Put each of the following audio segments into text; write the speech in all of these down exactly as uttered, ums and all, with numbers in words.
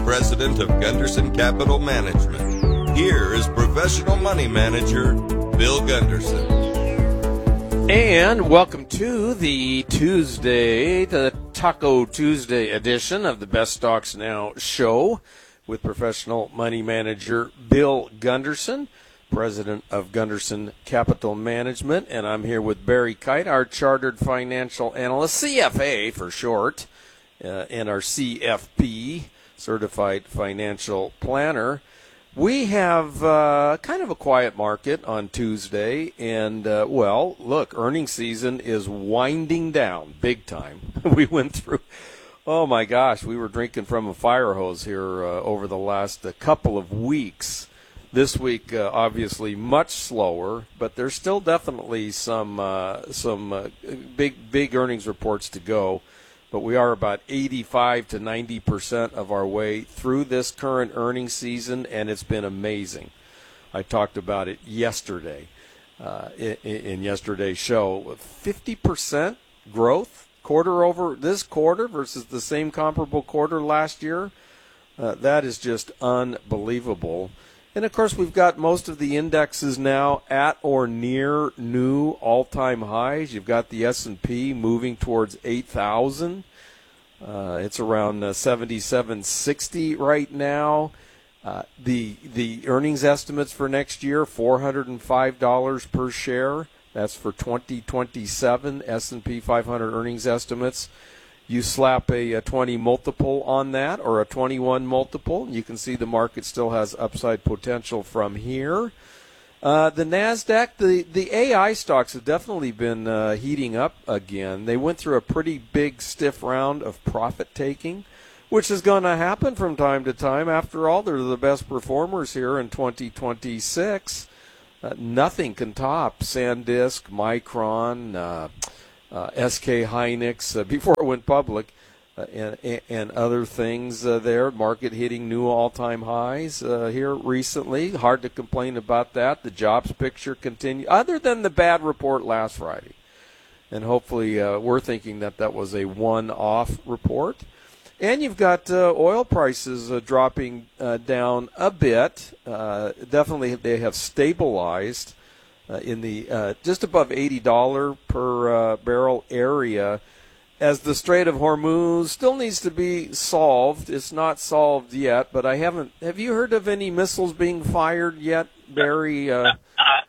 president of Gunderson Capital Management. Here is professional money manager Bill Gunderson. And welcome to the Tuesday, the Taco Tuesday edition of the Best Stocks Now show with professional money manager Bill Gunderson, president of Gunderson Capital Management. And I'm here with Barry Kite, our chartered financial analyst, C F A for short, uh, and our C F P, certified financial planner. We have uh, kind of a quiet market on Tuesday, and, uh, well, look, earnings season is winding down big time. We went through, oh, my gosh, we were drinking from a fire hose here uh, over the last uh, couple of weeks. This week, uh, obviously, much slower, but there's still definitely some uh, some uh, big, big earnings reports to go. But we are about eighty-five to ninety percent of our way through this current earnings season, and it's been amazing. I talked about it yesterday uh, in, in yesterday's show. fifty percent growth quarter over this quarter versus the same comparable quarter last year. Uh, that is just unbelievable. And, of course, we've got most of the indexes now at or near new all-time highs. You've got the S and P moving towards eight thousand. Uh, it's around uh, seventy-seven sixty right now. Uh, the the earnings estimates for next year, four hundred five dollars per share. That's for twenty twenty-seven S and P five hundred earnings estimates. You slap a, a twenty multiple on that, or a twenty-one multiple, you can see the market still has upside potential from here. Uh, the NASDAQ, the, the A I stocks have definitely been uh, heating up again. They went through a pretty big, stiff round of profit-taking, which is going to happen from time to time. After all, they're the best performers here in twenty twenty-six. Uh, nothing can top SanDisk, Micron, uh, Uh, S K Hynix uh, before it went public, uh, and, and other things uh, there. Market hitting new all-time highs uh, here recently. Hard to complain about that. The jobs picture continue, other than the bad report last Friday. And hopefully uh, we're thinking that that was a one-off report. And you've got uh, oil prices uh, dropping uh, down a bit. Uh, definitely they have stabilized Uh, in the uh, just above eighty dollars per uh, barrel area, as the Strait of Hormuz still needs to be solved. It's not solved yet, but I haven't. Have you heard of any missiles being fired yet, Barry? Uh, I,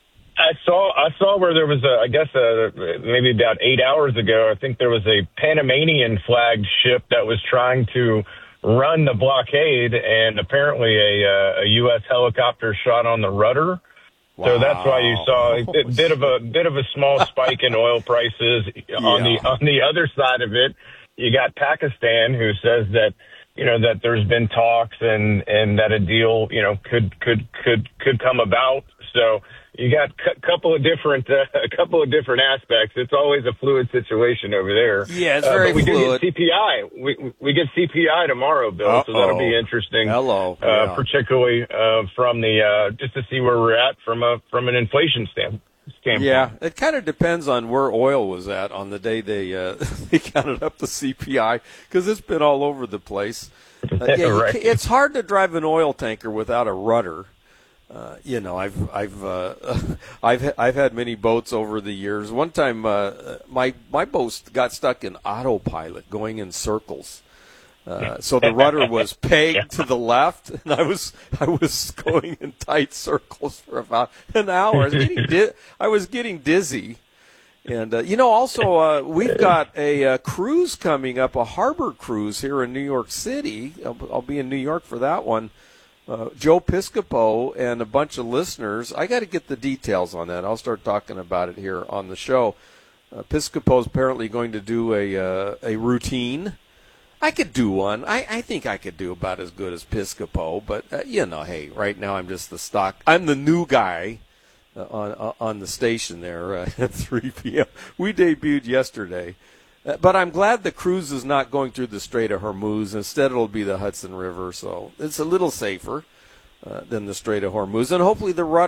I saw I saw where there was a, I guess a, maybe about eight hours ago, I think there was a Panamanian flagged ship that was trying to run the blockade, and apparently a, a U S helicopter shot on the rudder. Wow. So that's why you saw a bit of a bit of a small spike in oil prices. Yeah. On the on the other side of it, you got Pakistan, who says that you know that there's been talks and and that a deal you know could could could could come about. So you got a couple of different uh, a couple of different aspects. It's always a fluid situation over there. Yeah, it's very uh, but we fluid. do get C P I. We we get C P I tomorrow, Bill. Uh-oh. So that'll be interesting. Hello, uh, yeah. particularly uh, from the uh, just to see where we're at from a from an inflation stand, standpoint. Yeah, it kind of depends on where oil was at on the day they uh, they counted up the C P I, because it's been all over the place. Uh, yeah, right. It's hard to drive an oil tanker without a rudder. Uh, you know, I've I've uh, I've I've had many boats over the years. One time, uh, my my boat got stuck in autopilot, going in circles. Uh, so the rudder was pegged to the left, and I was I was going in tight circles for about an hour. I was getting di- I was getting dizzy. And, uh, you know, also uh, we've got a uh, cruise coming up, a harbor cruise here in New York City. I'll, I'll be in New York for that one. Uh, Joe Piscopo and a bunch of listeners. I got to get the details on that. I'll start talking about it here on the show. Uh, Piscopo's apparently going to do a uh, a routine. I could do one. I, I think I could do about as good as Piscopo, but, uh, you know, hey, right now I'm just the stock. I'm the new guy uh, on uh, on the station there uh, at three p.m. We debuted yesterday. Uh, but I'm glad the cruise is not going through the Strait of Hormuz. Instead, it'll be the Hudson River, so it's a little safer uh, than the Strait of Hormuz. And hopefully the rudder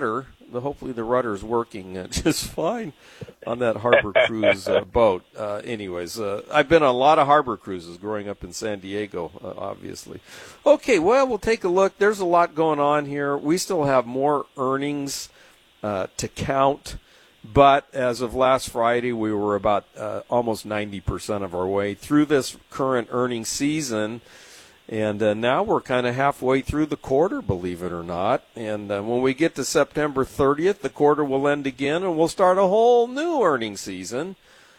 The, hopefully the rudder's working uh, just fine on that Harbor Cruise uh, boat. Uh, anyways, uh, I've been on a lot of harbor cruises growing up in San Diego, uh, obviously. Okay, well, we'll take a look. There's a lot going on here. We still have more earnings uh, to count. But as of last Friday, we were about uh, almost ninety percent of our way through this current earnings season. And uh, now we're kind of halfway through the quarter, believe it or not. And uh, when we get to September thirtieth, the quarter will end again, and we'll start a whole new earnings season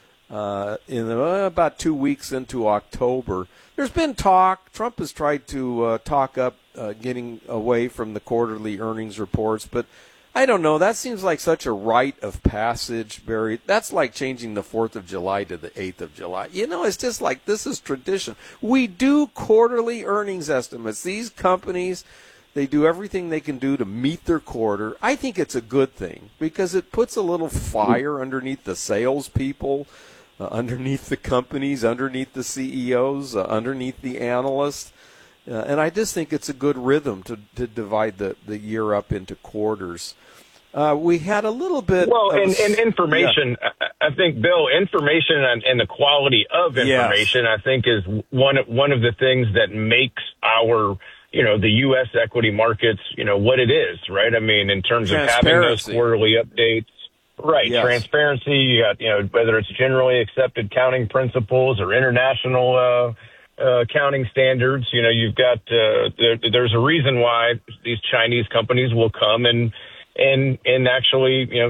uh, in uh, about two weeks into October. There's been talk. Trump has tried to uh, talk up uh, getting away from the quarterly earnings reports, but I don't know. That seems like such a rite of passage, Barry. That's like changing the fourth of July to the eighth of July. You know, it's just like this is tradition. We do quarterly earnings estimates. These companies, they do everything they can do to meet their quarter. I think it's a good thing because it puts a little fire underneath the salespeople, uh, underneath the companies, underneath the C E Os, uh, underneath the analysts. Uh, and I just think it's a good rhythm to, to divide the, the year up into quarters. Uh, we had a little bit well, of... and, and information, yeah. I think, Bill, information and, and the quality of information, yes. I think, is one, one of the things that makes our, you know, the U S equity markets, you know, what it is, right? I mean, in terms of having those quarterly updates. Right. Yes. Transparency, you got, you know, whether it's generally accepted accounting principles or international uh Uh, accounting standards, you know, you've got, uh, there, there's a reason why these Chinese companies will come and, and, and actually, you know,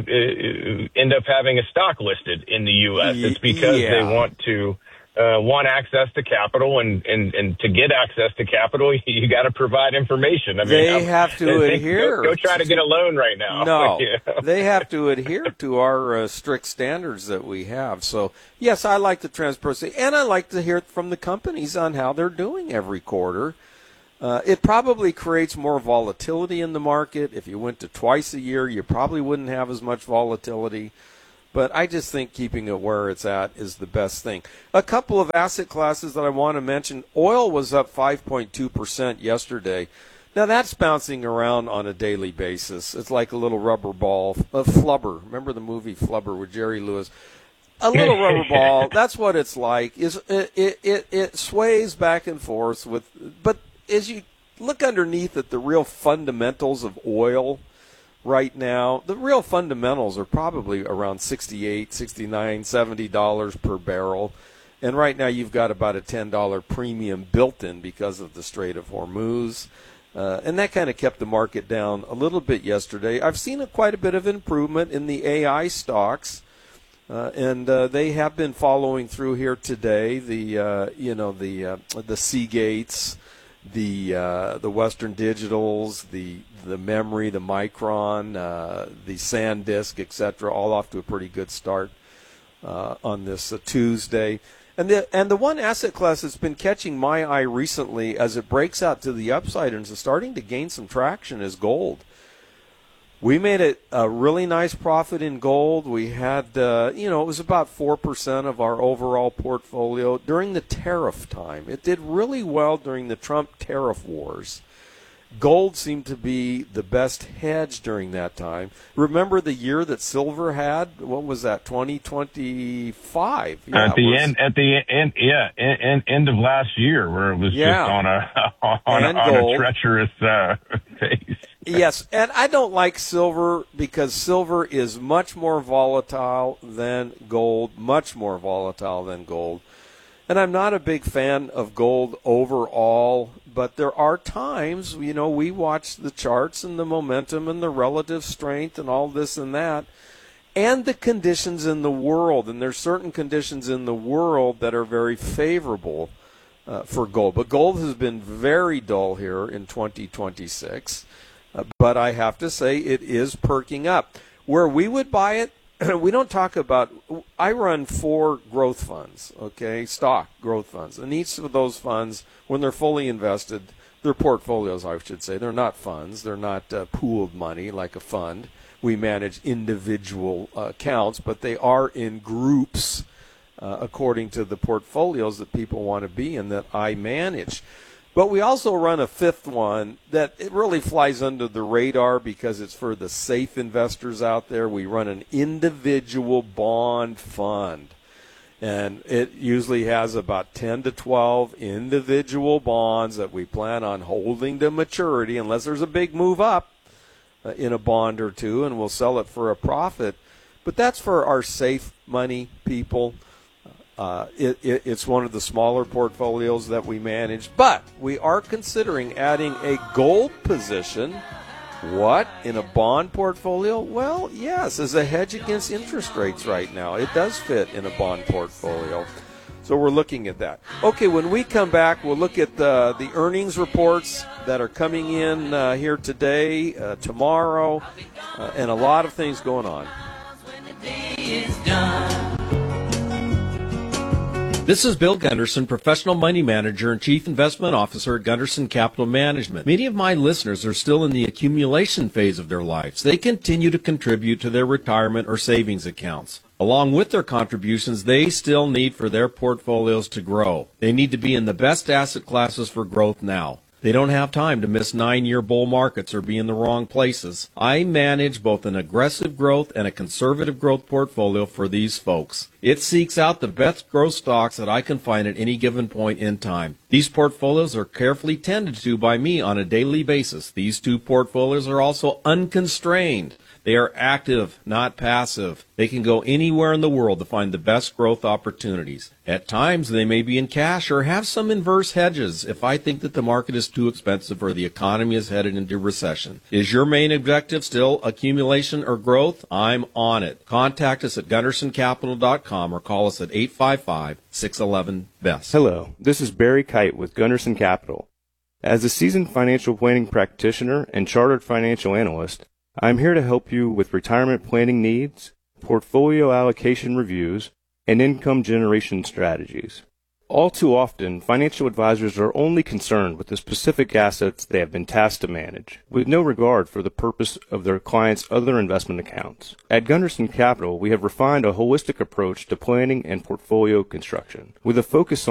end up having a stock listed in the U S. It's because yeah. they want to, uh, want access to capital, and, and, and to get access to capital, you got to provide information. I mean, they I'm, have to they, adhere. Go, go try to get a loan right now. No, yeah. They have to adhere to our uh, strict standards that we have. So, yes, I like the transparency, and I like to hear from the companies on how they're doing every quarter. Uh, it probably creates more volatility in the market. If you went to twice a year, you probably wouldn't have as much volatility. But I just think keeping it where it's at is the best thing. A couple of asset classes that I want to mention. Oil was up five point two percent yesterday. Now, that's bouncing around on a daily basis. It's like a little rubber ball. A flubber. Remember the movie Flubber with Jerry Lewis? A little rubber ball. That's what it's like. Is it, it, it, it sways back and forth. with. But as you look underneath at the real fundamentals of oil right now, the real fundamentals are probably around sixty-eight, sixty-nine, seventy dollars per barrel. And right now you've got about a ten dollars premium built in because of the Strait of Hormuz. Uh, and that kind of kept the market down a little bit yesterday. I've seen a, quite a bit of improvement in the A I stocks. Uh, and uh, they have been following through here today. The uh, you know the uh, the Seagates, the uh, the Western Digitals, the the Memory, the Micron, uh, the SanDisk, et cetera, all off to a pretty good start uh, on this uh, Tuesday. And the and the one asset class that's been catching my eye recently as it breaks out to the upside and is starting to gain some traction is gold. We made it a really nice profit in gold. We had, uh, you know, it was about four percent of our overall portfolio during the tariff time. It did really well during the Trump tariff wars. Gold seemed to be the best hedge during that time. Remember the year that silver had? What was that? twenty twenty-five. Yeah, at the was, end, at the end, yeah, end, end of last year, where it was yeah. just on a on, a, on a treacherous uh, pace. Yes, and I don't like silver because silver is much more volatile than gold, much more volatile than gold. And I'm not a big fan of gold overall, but there are times, you know, we watch the charts and the momentum and the relative strength and all this and that, and the conditions in the world. And there's certain conditions in the world that are very favorable uh, for gold. But gold has been very dull here in twenty twenty-six. Uh, but I have to say it is perking up. Where we would buy it, we don't talk about, I run four growth funds, okay, stock growth funds. And each of those funds, when they're fully invested, they're portfolios, I should say. They're not funds. They're not uh, pooled money like a fund. We manage individual uh, accounts, but they are in groups uh, according to the portfolios that people want to be in that I manage. But we also run a fifth one that it really flies under the radar because it's for the safe investors out there. We run an individual bond fund. And it usually has about ten to twelve individual bonds that we plan on holding to maturity unless there's a big move up uh, in a bond or two, and we'll sell it for a profit. But that's for our safe money people. Uh, it, it, it's one of the smaller portfolios that we manage. But we are considering adding a gold position. What? In a bond portfolio? Well, yes, as a hedge against interest rates right now. It does fit in a bond portfolio. So we're looking at that. Okay, when we come back, we'll look at the, the earnings reports that are coming in uh, here today, uh, tomorrow, uh, and a lot of things going on. This is Bill Gunderson, Professional Money Manager and Chief Investment Officer at Gunderson Capital Management. Many of my listeners are still in the accumulation phase of their lives. They continue to contribute to their retirement or savings accounts. Along with their contributions, they still need for their portfolios to grow. They need to be in the best asset classes for growth now. They don't have time to miss nine-year bull markets or be in the wrong places. I manage both an aggressive growth and a conservative growth portfolio for these folks. It seeks out the best growth stocks that I can find at any given point in time. These portfolios are carefully tended to by me on a daily basis. These two portfolios are also unconstrained. They are active, not passive. They can go anywhere in the world to find the best growth opportunities. At times, they may be in cash or have some inverse hedges if I think that the market is too expensive or the economy is headed into recession. Is your main objective still accumulation or growth? I'm on it. Contact us at gunderson capital dot com or call us at eight five five, six one one, B E S T. Hello, this is Barry Kite with Gunderson Capital. As a seasoned financial planning practitioner and chartered financial analyst, I'm here to help you with retirement planning needs, portfolio allocation reviews, and income generation strategies. All too often, financial advisors are only concerned with the specific assets they have been tasked to manage, with no regard for the purpose of their clients' other investment accounts. At Gunderson Capital, we have refined a holistic approach to planning and portfolio construction, with a focus